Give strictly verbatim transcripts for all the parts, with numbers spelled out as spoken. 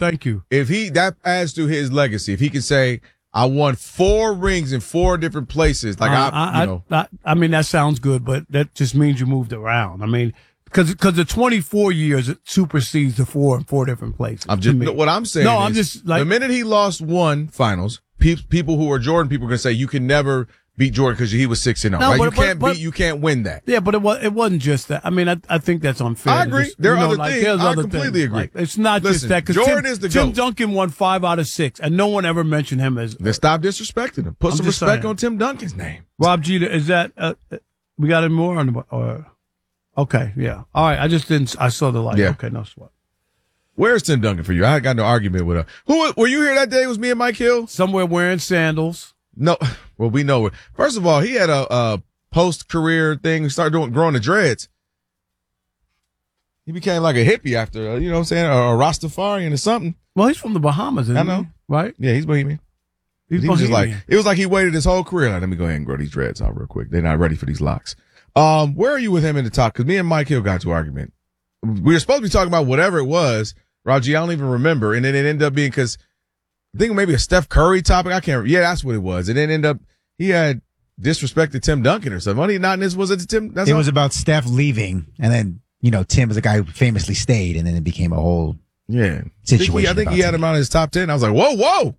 Thank you. If he that adds to his legacy, if he can say, I won four rings in four different places, like uh, I, I, you know, I, I mean that sounds good, but that just means you moved around. I mean, because because the twenty-four years it supersedes the four in four different places. I'm just no, what I'm saying. No, is, I'm just like the minute he lost one finals, pe- people who are Jordan people are gonna say you can never beat Jordan because he was six and zero. No, Right? but- You but- can't but- beat. You can't win that. Yeah, but it was it wasn't just that. I mean, I I think that's unfair. I agree. Just, there are you know, other like, things. there's I other completely things. agree. Like, it's not Listen, just that. 'Cause Jordan Tim, is the Tim GOAT. Duncan won five out of six, and no one ever mentioned him as. Let's stop disrespecting him. Put I'm some just respect saying. on Tim Duncan's name. Rob Jeter, is that uh, we got any more on the or? Okay, yeah. All right, I just didn't. I saw the light. Yeah. Okay, no sweat. Where's Tim Duncan for you? I got no argument with her. Who were you here that day? It was me and Mike Hill? Somewhere wearing sandals. No. Well, we know it. First of all, he had a, a post-career thing. Started doing growing the dreads. He became like a hippie after, uh, you know what I'm saying, or a Rastafarian or something. Well, he's from the Bahamas, isn't I know. he? Right? Yeah, he's Bohemian. He's He was just like, Bohemian. it was like he waited his whole career. Like, let me go ahead and grow these dreads out real quick. They're not ready for these locks. Um, where are you with him in the top? Because me and Mike Hill got into an argument. We were supposed to be talking about whatever it was. Raji, I don't even remember. And then it ended up being because I think maybe a Steph Curry topic. I can't remember. Yeah, that's what it was. And then ended up, he had disrespected Tim Duncan or something. Wasn't he not in this? Was it Tim? That's It all? was about Steph leaving, and then, you know, Tim was a guy who famously stayed, and then it became a whole yeah. situation. I think he, I think about he had Tim. him out of his top ten. I was like, whoa, whoa.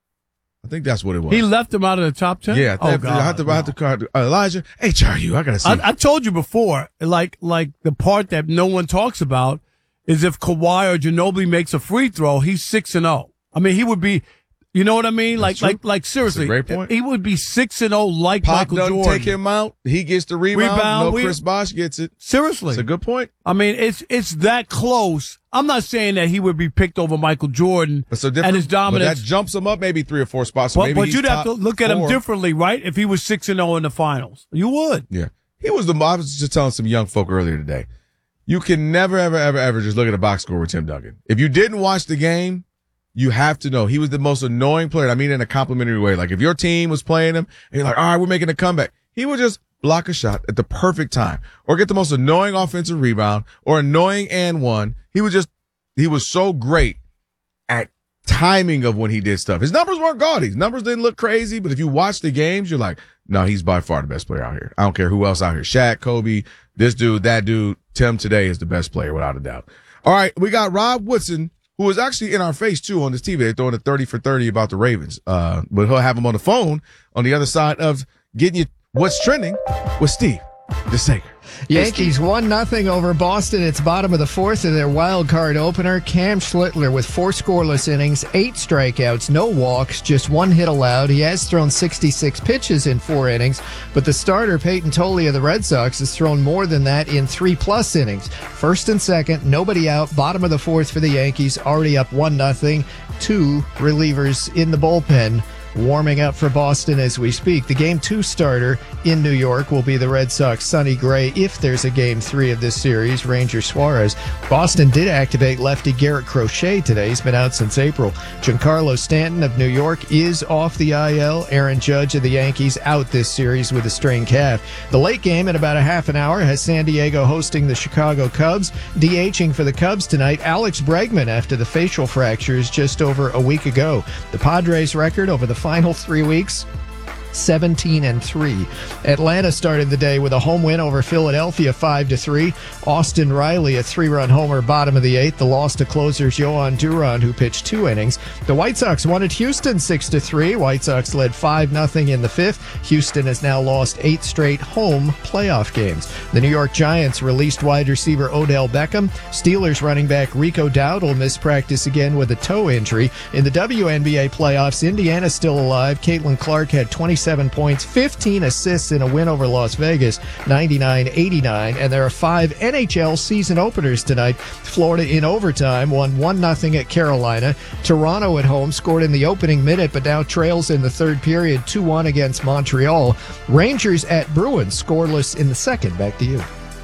I think that's what it was. He left him out of the top ten? Yeah. I, Oh, think- God. I have to, I have to call uh, Elijah. H R U. I got to see. I, I told you before, like, like the part that no one talks about is if Kawhi or Ginobili makes a free throw, he's six and zero. I mean, he would be, you know what I mean? Like, That's true. like, like seriously, That's a great point. he would be six and zero like Pop Michael doesn't Jordan. take him out. He gets the rebound. Rebound, no, we- Chris Bosh gets it. Seriously, It's a good point. I mean, it's it's that close. I'm not saying that he would be picked over Michael Jordan But so different. and his dominance. But that jumps him up maybe three or four spots. So But, maybe but he's you'd have top to look at him four. differently, right? If he was six and zero in the finals, you would. Yeah. He was the, I was just telling some young folk earlier today. You can never, ever, ever, ever just look at a box score with Tim Duncan. If you didn't watch the game, you have to know he was the most annoying player. I mean, in a complimentary way. Like if your team was playing him and you're like, all right, we're making a comeback. He would just block a shot at the perfect time or get the most annoying offensive rebound or annoying and one. He was just, he was so great at timing of when he did stuff. His numbers weren't gaudy. His numbers didn't look crazy, but if you watch the games, you're like, no, he's by far the best player out here. I don't care who else out here. Shaq, Kobe, this dude, that dude. Tim today is the best player without a doubt. All right. We got Rob Woodson, who is actually in our face too on this T V. They're throwing a thirty for thirty about the Ravens. Uh, but he'll have him on the phone on the other side of getting you what's trending with Steve DeSager. Yankees one nothing over Boston. It's bottom of the fourth of their wild card opener. Cam Schlittler with four scoreless innings, eight strikeouts, no walks, just one hit allowed. He has thrown sixty-six pitches in four innings, but the starter, Peyton Toley of the Red Sox, has thrown more than that in three-plus innings. First and second, nobody out. Bottom of the fourth for the Yankees, already up one nothing. Two relievers in the bullpen, warming up for Boston as we speak. The game two starter in New York will be the Red Sox Sonny Gray if there's a game three of this series, Ranger Suarez. Boston did activate lefty Garrett Crochet today. He's been out since April. Giancarlo Stanton of New York is off the I L. Aaron Judge of the Yankees out this series with a strained calf. The late game in about a half an hour has San Diego hosting the Chicago Cubs. DHing for the Cubs tonight, Alex Bregman after the facial fractures just over a week ago. The Padres record over the final three weeks, seventeen and three. Atlanta started the day with a home win over Philadelphia five to three. Austin Riley a three-run homer bottom of the eighth. The loss to closers Johan Duran, who pitched two innings. The White Sox won at Houston six to three. White Sox led five nothing in the fifth. Houston has now lost eight straight home playoff games. The New York Giants released wide receiver Odell Beckham. Steelers running back Rico Dowdle missed practice again with a toe injury. In the W N B A playoffs, Indiana still alive. Caitlin Clark had twenty-seven points, fifteen assists in a win over Las Vegas, ninety-nine eighty-nine. And there are five N H L season openers tonight. Florida in overtime won one nothing at Carolina. Toronto at home scored in the opening minute, but now trails in the third period two one against Montreal. Rangers at Bruins scoreless in the second. Back to you.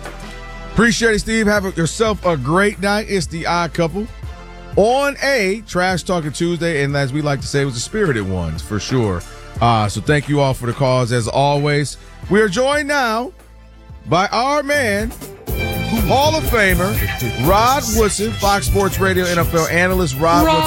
Appreciate it, Steve. Have yourself a great night. It's the Odd Couple on a Trash Talking Tuesday, and as we like to say, it was a spirited one for sure. Uh, so thank you all for the calls as always. We are joined now by our man, Hall of Famer, Rod Woodson, Fox Sports Radio N F L analyst. Rod Woodson.